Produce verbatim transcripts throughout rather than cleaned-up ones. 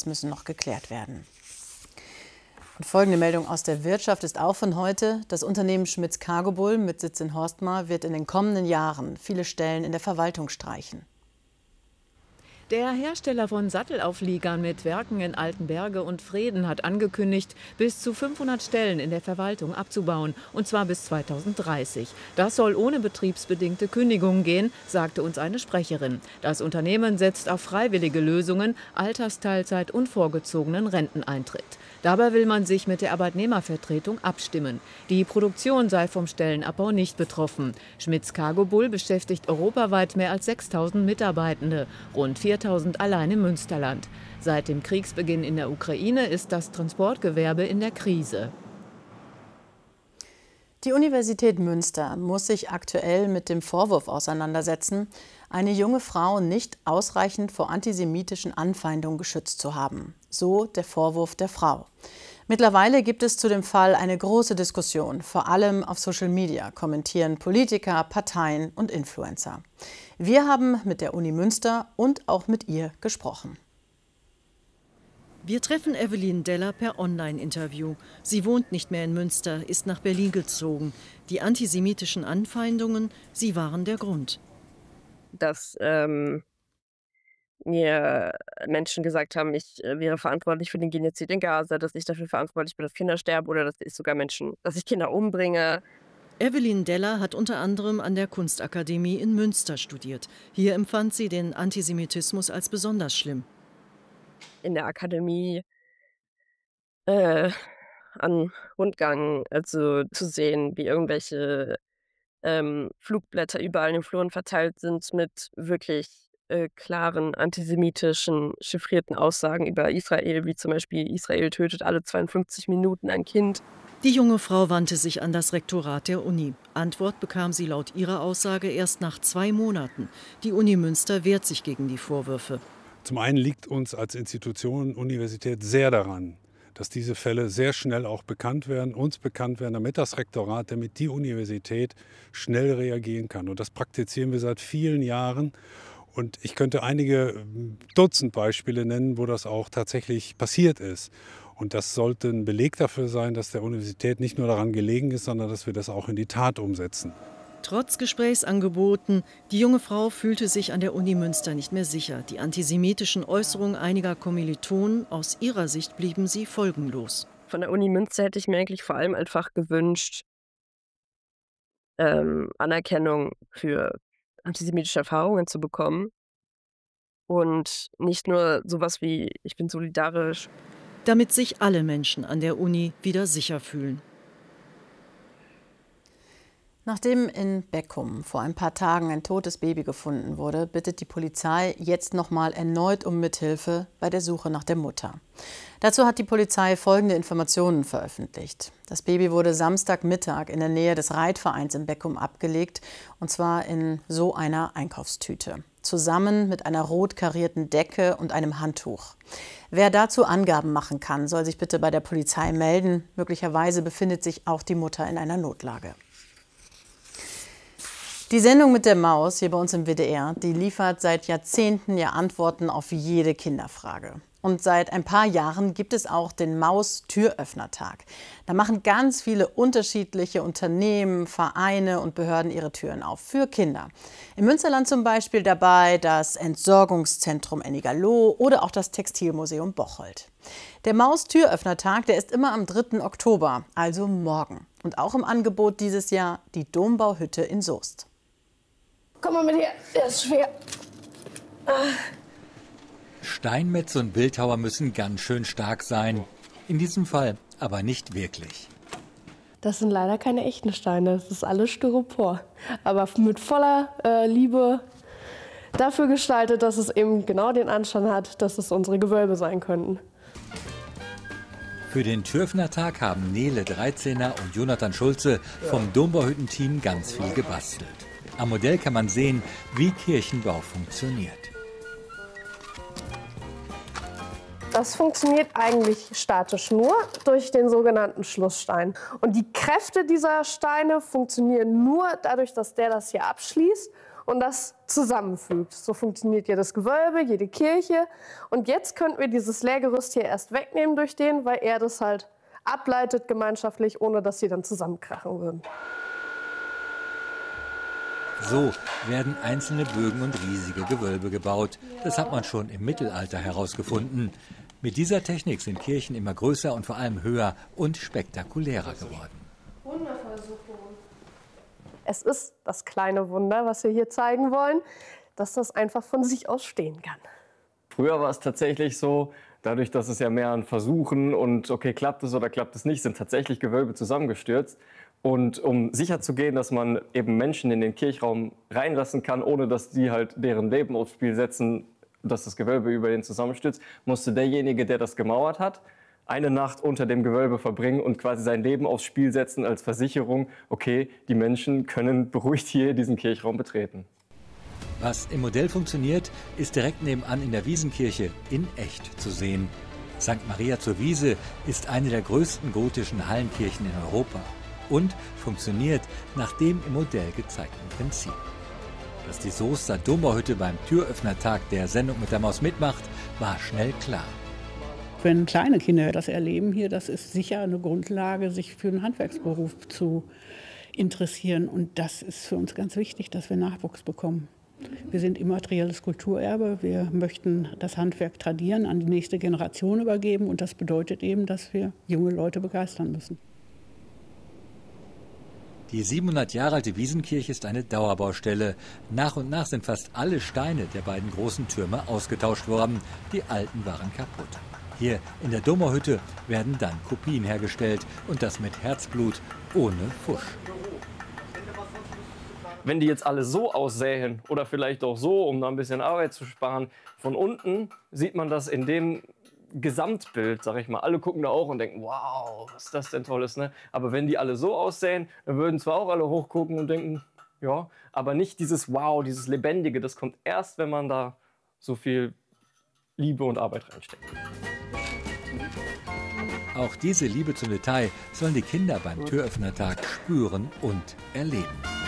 müssen noch geklärt werden. Und folgende Meldung aus der Wirtschaft ist auch von heute. Das Unternehmen Schmitz Cargobull mit Sitz in Horstmar wird in den kommenden Jahren viele Stellen in der Verwaltung streichen. Der Hersteller von Sattelaufliegern mit Werken in Altenberge und Vreden hat angekündigt, bis zu fünfhundert Stellen in der Verwaltung abzubauen, und zwar bis zweitausenddreißig. Das soll ohne betriebsbedingte Kündigungen gehen, sagte uns eine Sprecherin. Das Unternehmen setzt auf freiwillige Lösungen, Altersteilzeit und vorgezogenen Renteneintritt. Dabei will man sich mit der Arbeitnehmervertretung abstimmen. Die Produktion sei vom Stellenabbau nicht betroffen. Schmitz Cargobull beschäftigt europaweit mehr als sechstausend Mitarbeitende, rund viertausend allein im Münsterland. Seit dem Kriegsbeginn in der Ukraine ist das Transportgewerbe in der Krise. Die Universität Münster muss sich aktuell mit dem Vorwurf auseinandersetzen, eine junge Frau nicht ausreichend vor antisemitischen Anfeindungen geschützt zu haben. So der Vorwurf der Frau. Mittlerweile gibt es zu dem Fall eine große Diskussion, vor allem auf Social Media, kommentieren Politiker, Parteien und Influencer. Wir haben mit der Uni Münster und auch mit ihr gesprochen. Wir treffen Evelyn Deller per Online-Interview. Sie wohnt nicht mehr in Münster, ist nach Berlin gezogen. Die antisemitischen Anfeindungen, sie waren der Grund. Dass ähm, mir Menschen gesagt haben, ich äh, wäre verantwortlich für den Genozid in Gaza, dass ich dafür verantwortlich bin, dass Kinder sterben oder dass ich sogar Menschen, dass ich Kinder umbringe. Evelyn Deller hat unter anderem an der Kunstakademie in Münster studiert. Hier empfand sie den Antisemitismus als besonders schlimm. In der Akademie äh, an Rundgang, also zu sehen, wie irgendwelche ähm, Flugblätter überall in den Fluren verteilt sind mit wirklich äh, klaren antisemitischen, chiffrierten Aussagen über Israel, wie zum Beispiel Israel tötet alle zweiundfünfzig Minuten ein Kind. Die junge Frau wandte sich an das Rektorat der Uni. Antwort bekam sie laut ihrer Aussage erst nach zwei Monaten. Die Uni Münster wehrt sich gegen die Vorwürfe. Zum einen liegt uns als Institution, Universität sehr daran, dass diese Fälle sehr schnell auch bekannt werden, uns bekannt werden, damit das Rektorat, damit die Universität schnell reagieren kann. Und das praktizieren wir seit vielen Jahren. Und ich könnte einige Dutzend Beispiele nennen, wo das auch tatsächlich passiert ist. Und das sollte ein Beleg dafür sein, dass der Universität nicht nur daran gelegen ist, sondern dass wir das auch in die Tat umsetzen. Trotz Gesprächsangeboten, die junge Frau fühlte sich an der Uni Münster nicht mehr sicher. Die antisemitischen Äußerungen einiger Kommilitonen, aus ihrer Sicht blieben sie folgenlos. Von der Uni Münster hätte ich mir eigentlich vor allem einfach gewünscht, ähm, Anerkennung für antisemitische Erfahrungen zu bekommen. Und nicht nur sowas wie, ich bin solidarisch. Damit sich alle Menschen an der Uni wieder sicher fühlen. Nachdem in Beckum vor ein paar Tagen ein totes Baby gefunden wurde, bittet die Polizei jetzt nochmal erneut um Mithilfe bei der Suche nach der Mutter. Dazu hat die Polizei folgende Informationen veröffentlicht. Das Baby wurde Samstagmittag in der Nähe des Reitvereins in Beckum abgelegt, und zwar in so einer Einkaufstüte, zusammen mit einer rot karierten Decke und einem Handtuch. Wer dazu Angaben machen kann, soll sich bitte bei der Polizei melden. Möglicherweise befindet sich auch die Mutter in einer Notlage. Die Sendung mit der Maus hier bei uns im W D R, die liefert seit Jahrzehnten ja Antworten auf jede Kinderfrage. Und seit ein paar Jahren gibt es auch den Maus-Türöffnertag. Da machen ganz viele unterschiedliche Unternehmen, Vereine und Behörden ihre Türen auf für Kinder. Im Münsterland zum Beispiel dabei das Entsorgungszentrum Ennigerloh oder auch das Textilmuseum Bocholt. Der Maus-Türöffnertag, der ist immer am dritten Oktober, also morgen. Und auch im Angebot dieses Jahr die Dombauhütte in Soest. Komm mal mit her, der ist schwer. Ah. Steinmetz und Bildhauer müssen ganz schön stark sein. In diesem Fall aber nicht wirklich. Das sind leider keine echten Steine, das ist alles Styropor. Aber mit voller äh, Liebe dafür gestaltet, dass es eben genau den Anschein hat, dass es unsere Gewölbe sein könnten. Für den Türöffnertag haben Nele Dreizehner und Jonathan Schulze vom Dombauhütten-Team ganz viel gebastelt. Am Modell kann man sehen, wie Kirchenbau funktioniert. Das funktioniert eigentlich statisch nur durch den sogenannten Schlussstein. Und die Kräfte dieser Steine funktionieren nur dadurch, dass der das hier abschließt und das zusammenfügt. So funktioniert jedes Gewölbe, jede Kirche. Und jetzt könnten wir dieses Lehrgerüst hier erst wegnehmen durch den, weil er das halt ableitet gemeinschaftlich, ohne dass sie dann zusammenkrachen würden. So werden einzelne Bögen und riesige Gewölbe gebaut. Das hat man schon im Mittelalter herausgefunden. Mit dieser Technik sind Kirchen immer größer und vor allem höher und spektakulärer geworden. Wundervoll, super. Es ist das kleine Wunder, was wir hier zeigen wollen, dass das einfach von sich aus stehen kann. Früher war es tatsächlich so, dadurch, dass es ja mehr an Versuchen und okay, klappt es oder klappt es nicht, sind tatsächlich Gewölbe zusammengestürzt. Und um sicherzugehen, dass man eben Menschen in den Kirchraum reinlassen kann, ohne dass die halt deren Leben aufs Spiel setzen, dass das Gewölbe über den zusammenstürzt, musste derjenige, der das gemauert hat, eine Nacht unter dem Gewölbe verbringen und quasi sein Leben aufs Spiel setzen als Versicherung, okay, die Menschen können beruhigt hier diesen Kirchraum betreten. Was im Modell funktioniert, ist direkt nebenan in der Wiesenkirche in echt zu sehen. Sankt Maria zur Wiese ist eine der größten gotischen Hallenkirchen in Europa und funktioniert nach dem im Modell gezeigten Prinzip. Dass die Soester Dombauhütte beim Türöffnertag der Sendung mit der Maus mitmacht, war schnell klar. Wenn kleine Kinder das erleben hier, das ist sicher eine Grundlage, sich für einen Handwerksberuf zu interessieren. Und das ist für uns ganz wichtig, dass wir Nachwuchs bekommen. Wir sind immaterielles Kulturerbe. Wir möchten das Handwerk tradieren, an die nächste Generation übergeben. Und das bedeutet eben, dass wir junge Leute begeistern müssen. Die siebenhundert Jahre alte Wiesenkirche ist eine Dauerbaustelle. Nach und nach sind fast alle Steine der beiden großen Türme ausgetauscht worden. Die alten waren kaputt. Hier in der Dombauhütte werden dann Kopien hergestellt und das mit Herzblut, ohne Fusch. Wenn die jetzt alle so aussähen oder vielleicht auch so, um da ein bisschen Arbeit zu sparen, von unten sieht man das in dem Gesamtbild, sag ich mal. Alle gucken da auch und denken, wow, was ist das denn Tolles, ne? Aber wenn die alle so aussehen, dann würden zwar auch alle hochgucken und denken, ja, aber nicht dieses Wow, dieses Lebendige, das kommt erst, wenn man da so viel Liebe und Arbeit reinsteckt. Auch diese Liebe zum Detail sollen die Kinder beim Türöffnertag spüren und erleben.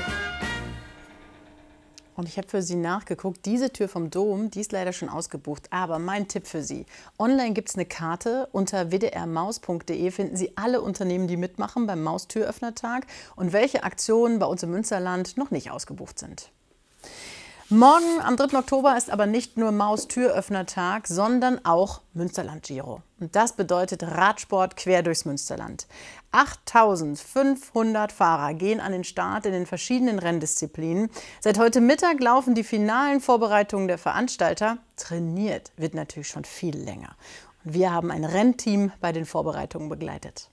Und ich habe für Sie nachgeguckt, diese Tür vom Dom, die ist leider schon ausgebucht. Aber mein Tipp für Sie, online gibt es eine Karte, unter w d r maus punkt d e finden Sie alle Unternehmen, die mitmachen beim Maustüröffnertag und welche Aktionen bei uns im Münsterland noch nicht ausgebucht sind. Morgen am dritten Oktober ist aber nicht nur Maustüröffnertag, sondern auch Münsterland-Giro. Und das bedeutet Radsport quer durchs Münsterland. achttausendfünfhundert Fahrer gehen an den Start in den verschiedenen Renndisziplinen. Seit heute Mittag laufen die finalen Vorbereitungen der Veranstalter. Trainiert wird natürlich schon viel länger. Und wir haben ein Rennteam bei den Vorbereitungen begleitet.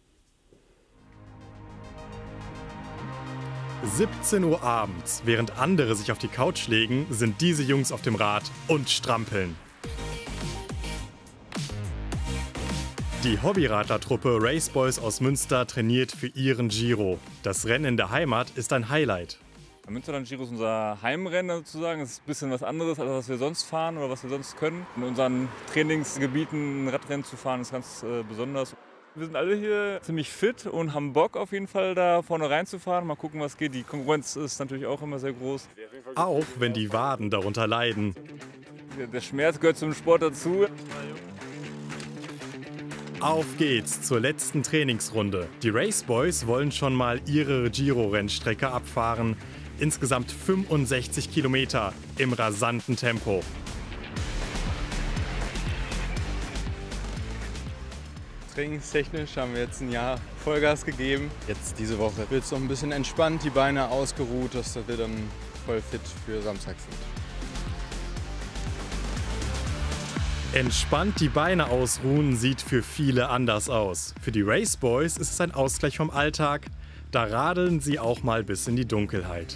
siebzehn Uhr abends, während andere sich auf die Couch legen, sind diese Jungs auf dem Rad und strampeln. Die Hobbyradlertruppe Race Boys aus Münster trainiert für ihren Giro. Das Rennen in der Heimat ist ein Highlight. Der Münsterland-Giro ist unser Heimrennen sozusagen. Es ist ein bisschen was anderes, als was wir sonst fahren oder was wir sonst können. In unseren Trainingsgebieten ein Radrennen zu fahren, ist ganz äh, besonders. Wir sind alle hier ziemlich fit und haben Bock auf jeden Fall da vorne reinzufahren. Mal gucken, was geht. Die Konkurrenz ist natürlich auch immer sehr groß. Auch wenn die Waden darunter leiden. Der Schmerz gehört zum Sport dazu. Auf geht's zur letzten Trainingsrunde. Die Race Boys wollen schon mal ihre Giro-Rennstrecke abfahren. Insgesamt fünfundsechzig Kilometer im rasanten Tempo. Trainingstechnisch haben wir jetzt ein Jahr Vollgas gegeben. Jetzt diese Woche wird es noch ein bisschen entspannt, die Beine ausgeruht, dass wir dann voll fit für Samstag sind. Entspannt die Beine ausruhen sieht für viele anders aus. Für die Race Boys ist es ein Ausgleich vom Alltag. Da radeln sie auch mal bis in die Dunkelheit.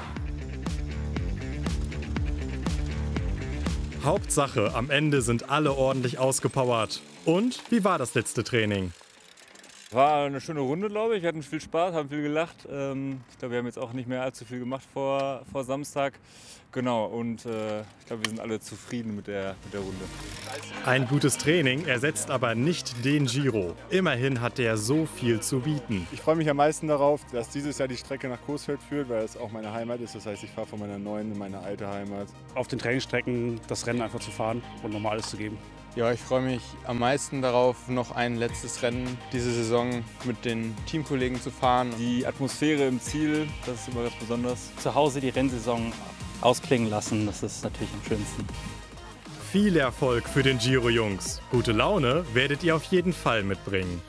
Hauptsache, am Ende sind alle ordentlich ausgepowert. Und wie war das letzte Training? War eine schöne Runde, glaube ich. Wir hatten viel Spaß, haben viel gelacht. Ich glaube, wir haben jetzt auch nicht mehr allzu viel gemacht vor, vor Samstag. Genau, und äh, ich glaube, wir sind alle zufrieden mit der, mit der Runde. Ein gutes Training ersetzt aber nicht den Giro. Immerhin hat er so viel zu bieten. Ich freue mich am meisten darauf, dass dieses Jahr die Strecke nach Coesfeld führt, weil es auch meine Heimat ist. Das heißt, ich fahre von meiner neuen in meine alte Heimat. Auf den Trainingsstrecken das Rennen einfach zu fahren und nochmal alles zu geben. Ja, ich freue mich am meisten darauf, noch ein letztes Rennen diese Saison mit den Teamkollegen zu fahren. Die Atmosphäre im Ziel, das ist immer ganz besonders. Zu Hause die Rennsaison ausklingen lassen, das ist natürlich am schönsten. Viel Erfolg für den Giro-Jungs. Gute Laune werdet ihr auf jeden Fall mitbringen.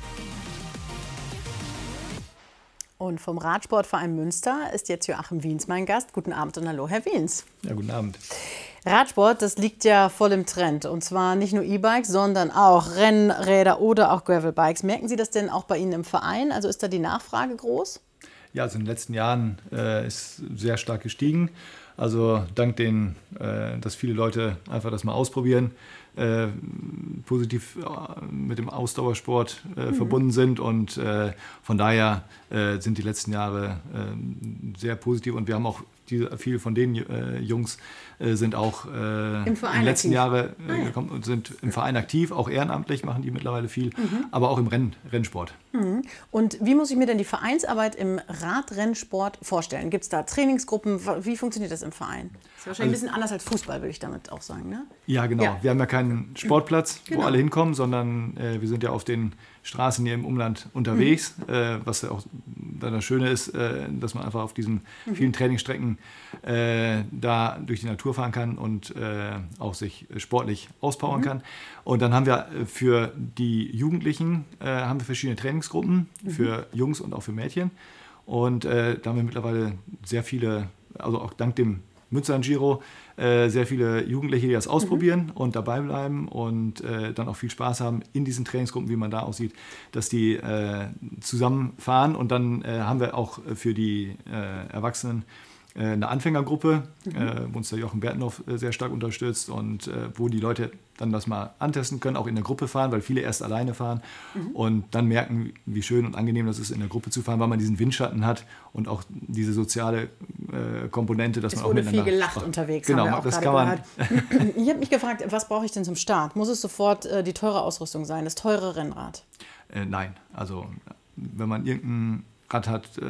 Und vom Radsportverein Münster ist jetzt Joachim Wiens mein Gast. Guten Abend und hallo, Herr Wiens. Ja, guten Abend. Radsport, das liegt ja voll im Trend. Und zwar nicht nur E-Bikes, sondern auch Rennräder oder auch Gravelbikes. Merken Sie das denn auch bei Ihnen im Verein? Also ist da die Nachfrage groß? Ja, also in den letzten Jahren äh, ist sehr stark gestiegen. Also dank den, äh, dass viele Leute einfach das mal ausprobieren, äh, positiv äh, mit dem Ausdauersport äh, mhm. verbunden sind. Und äh, von daher äh, sind die letzten Jahre äh, sehr positiv. Und wir haben auch diese, viele von den äh, Jungs äh, sind auch äh, in den letzten Jahren äh, ah, ja. gekommen und sind im Verein aktiv, auch ehrenamtlich machen die mittlerweile viel, mhm. aber auch im Renn, Rennsport. Mhm. Und wie muss ich mir denn die Vereinsarbeit im Radrennsport vorstellen? Gibt es da Trainingsgruppen? Wie funktioniert das im Verein? Das ist wahrscheinlich also, ein bisschen anders als Fußball, würde ich damit auch sagen, ne? Ja, genau. Ja. Wir haben ja keinen Sportplatz, genau. wo alle hinkommen, sondern äh, wir sind ja auf den Straßen hier im Umland unterwegs, mhm. äh, was ja auch dann das Schöne ist, äh, dass man einfach auf diesen mhm. vielen Trainingsstrecken äh, da durch die Natur fahren kann und äh, auch sich sportlich auspowern mhm. kann. Und dann haben wir für die Jugendlichen äh, haben wir verschiedene Trainingsgruppen, mhm. für Jungs und auch für Mädchen. Und äh, da haben wir mittlerweile sehr viele, also auch dank dem Münster Giro, äh, sehr viele Jugendliche, die das ausprobieren mhm. und dabei bleiben und äh, dann auch viel Spaß haben in diesen Trainingsgruppen, wie man da aussieht, dass die äh, zusammen fahren. Und dann äh, haben wir auch für die äh, Erwachsenen äh, eine Anfängergruppe, mhm. äh, wo uns der Jochen Bertenhoff äh, sehr stark unterstützt und äh, wo die Leute dann das mal antesten können, auch in der Gruppe fahren, weil viele erst alleine fahren mhm. und dann merken, wie schön und angenehm das ist, in der Gruppe zu fahren, weil man diesen Windschatten hat und auch diese soziale äh, Komponente, dass es man auch miteinander... Es wurde viel gelacht unterwegs, genau, haben wir auch das gerade kann man gehört. Ich habe mich gefragt, was brauche ich denn zum Start? Muss es sofort äh, die teure Ausrüstung sein, das teure Rennrad? Äh, nein, also wenn man irgendein Rad hat, äh,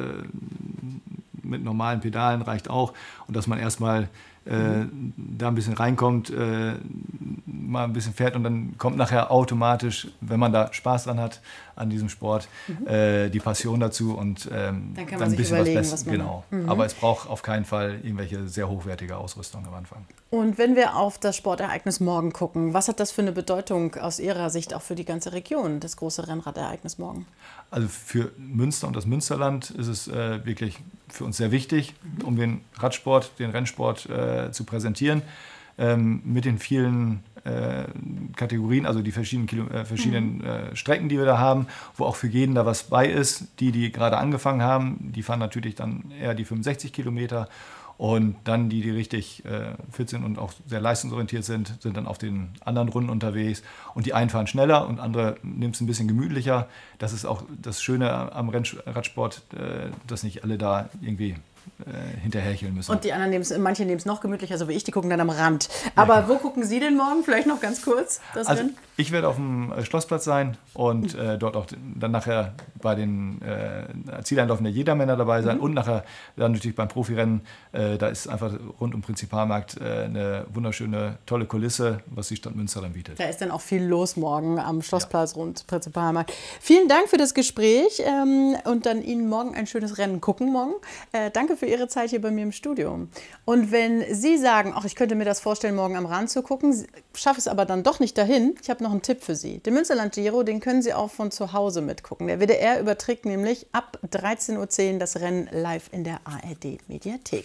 mit normalen Pedalen reicht auch und dass man erstmal äh, da ein bisschen reinkommt, äh, mal ein bisschen fährt und dann kommt nachher automatisch, wenn man da Spaß dran hat an diesem Sport, mhm. äh, die Passion dazu und ähm, dann kann man dann ein sich bisschen überlegen, was, was man genau. Mhm. Aber es braucht auf keinen Fall irgendwelche sehr hochwertige Ausrüstung am Anfang. Und wenn wir auf das Sportereignis morgen gucken, was hat das für eine Bedeutung aus Ihrer Sicht auch für die ganze Region, das große Rennradereignis morgen? Also für Münster und das Münsterland ist es äh, wirklich für uns sehr wichtig, mhm. um den Radsport, den Rennsport äh, zu präsentieren, ähm, mit den vielen äh, Kategorien, also die verschiedenen, Kilo, äh, verschiedenen mhm. äh, Strecken, die wir da haben, wo auch für jeden da was bei ist. Die, die gerade angefangen haben, die fahren natürlich dann eher die fünfundsechzig Kilometer. Und dann die, die richtig äh, fit sind und auch sehr leistungsorientiert sind, sind dann auf den anderen Runden unterwegs. Und die einen fahren schneller und andere nehmen es ein bisschen gemütlicher. Das ist auch das Schöne am Radsport, äh, dass nicht alle da irgendwie äh, hinterhercheln müssen. Und die anderen nehmen es, manche nehmen es noch gemütlicher, so wie ich, die gucken dann am Rand. Aber ja. Wo gucken Sie denn morgen? Vielleicht noch ganz kurz das also, Rennen? Ich werde auf dem Schlossplatz sein und äh, dort auch dann nachher bei den äh, Zieleinläufen der Jedermänner dabei sein mhm. und nachher dann natürlich beim Profirennen. Äh, da ist einfach rund um Prinzipalmarkt äh, eine wunderschöne, tolle Kulisse, was die Stadt Münster dann bietet. Da ist dann auch viel los morgen am Schlossplatz ja. rund Prinzipalmarkt. Vielen Dank für das Gespräch ähm, und dann Ihnen morgen ein schönes Rennen gucken morgen. Äh, danke für Ihre Zeit hier bei mir im Studio. Und wenn Sie sagen, ach, ich könnte mir das vorstellen, morgen am Rand zu gucken, schaffe es aber dann doch nicht dahin, ich habe noch einen Tipp für Sie. Den Münsterland Giro, den können Sie auch von zu Hause mitgucken. Der W D R überträgt nämlich ab dreizehn Uhr zehn das Rennen live in der A R D-Mediathek.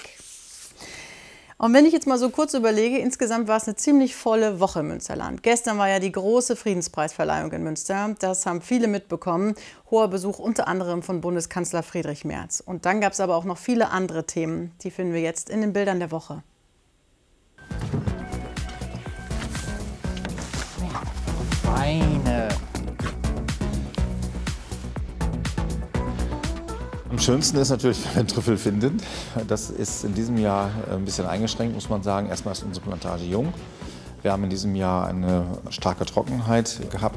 Und wenn ich jetzt mal so kurz überlege, insgesamt war es eine ziemlich volle Woche im Münsterland. Gestern war ja die große Friedenspreisverleihung in Münster. Das haben viele mitbekommen. Hoher Besuch unter anderem von Bundeskanzler Friedrich Merz. Und dann gab es aber auch noch viele andere Themen. Die finden wir jetzt in den Bildern der Woche. Beine. Am schönsten ist natürlich, wenn wir einen Trüffel finden. Das ist in diesem Jahr ein bisschen eingeschränkt, muss man sagen. Erstmal ist unsere Plantage jung. Wir haben in diesem Jahr eine starke Trockenheit gehabt.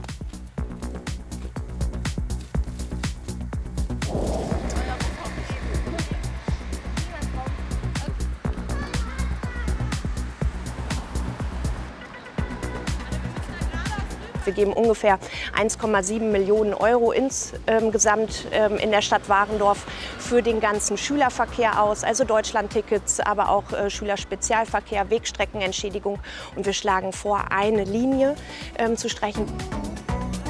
Wir geben ungefähr eins Komma sieben Millionen Euro insgesamt ähm, in der Stadt Warendorf für den ganzen Schülerverkehr aus, also Deutschlandtickets, aber auch äh, Schülerspezialverkehr, Wegstreckenentschädigung. Und wir schlagen vor, eine Linie ähm, zu streichen.